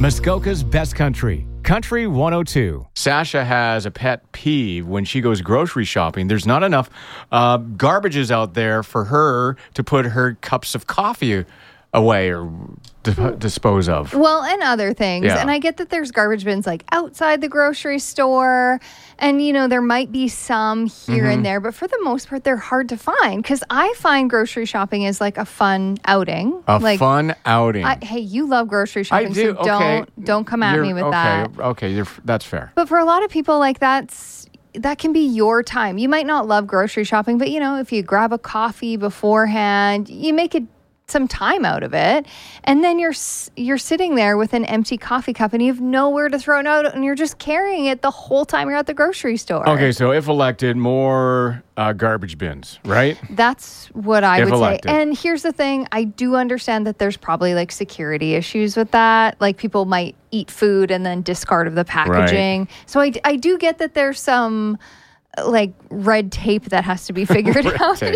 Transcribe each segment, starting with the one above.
Muskoka's Best Country, Country 102. Sasha has a pet peeve when she goes grocery shopping. There's not enough garbages out there for her to put her cups of coffee away or dispose of. Well, and other things. Yeah. And I get that there's garbage bins like outside the grocery store. And, you know, there might be some here and there. But for the most part, they're hard to find. Because I find grocery shopping is like a fun outing. Fun outing. Hey, you love grocery shopping. I do. So don't come at me with that. Okay, that's fair. But for a lot of people, like that can be your time. You might not love grocery shopping, but, you know, if you grab a coffee beforehand, you make some time out of it, and then you're sitting there with an empty coffee cup and you have nowhere to throw it out, and you're just carrying it the whole time you're at the grocery store. Okay, so if elected, more garbage bins, right? That's what I would elected. say. And here's the thing, I do understand that there's probably like security issues with that. Like people might eat food and then discard of the packaging. Right. So I do get that there's some like red tape that has to be figured out here.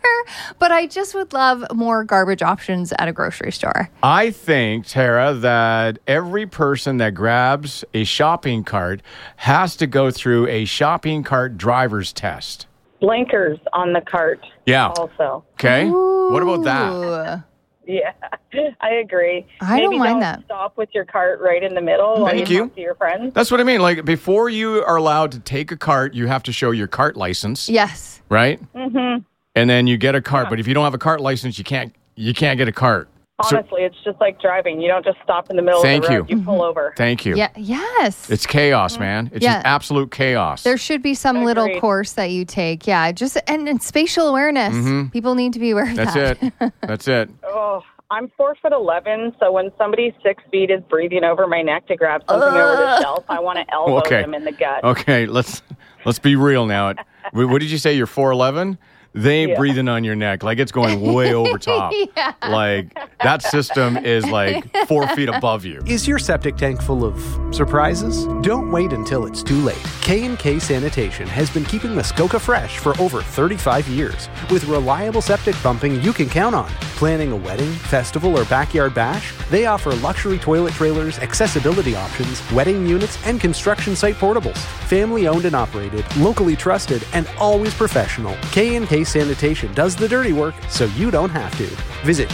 But I just would love more garbage options at a grocery store. I think, Tara, that every person that grabs a shopping cart has to go through a shopping cart driver's test. Blinkers on the cart. Yeah. Also. Okay. Ooh. What about that? Yeah, I agree. I don't mind Maybe that. Stop with your cart right in the middle while Thank you you. talk to your friends. That's what I mean. Like, before you are allowed to take a cart, you have to show your cart license. Yes. Right? Mm-hmm. And then you get a cart. But if you don't have a cart license, you can't get a cart. Honestly, it's just like driving. You don't just stop in the middle Thank of the road. you. You pull over. Thank you. Yeah. Yes. It's chaos, man. It's just absolute chaos. There should be some little Agreed. course that you take. Yeah. Just and spatial awareness. People need to be aware of That's that. it. That's it. Oh, I'm 4'11", so when somebody 6 feet is breathing over my neck to grab something over the shelf, I want to elbow them in the gut. Okay, let's be real now. What did you say? You're 4'11"? They ain't breathing on your neck. Like, it's going way over top. Yeah. Like, that system is like 4 feet above you. Is your septic tank full of surprises? Don't wait until it's too late. K&K Sanitation has been keeping Muskoka fresh for over 35 years. With reliable septic pumping you can count on. Planning a wedding, festival, or backyard bash? They offer luxury toilet trailers, accessibility options, wedding units, and construction site portables. Family owned and operated, locally trusted, and always professional. K&K Sanitation does the dirty work so you don't have to. Visit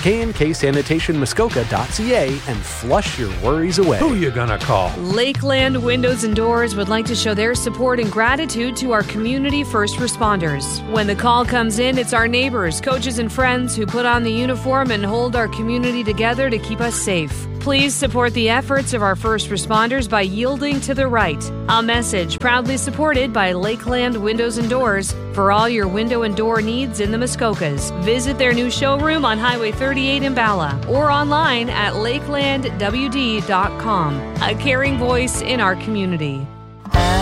knkSanitationMuskoka.ca and flush your worries away. Who you gonna call? Lakeland Windows and Doors would like to show their support and gratitude to our community first responders. When the call comes in, it's our neighbors, coaches, and friends who put on the uniform and hold our community together to keep us safe. Please support the efforts of our first responders by yielding to the right. A message proudly supported by Lakeland Windows and Doors for all your window and door needs in the Muskokas. Visit their new showroom on Highway 38 in Bala or online at lakelandwd.com. A caring voice in our community.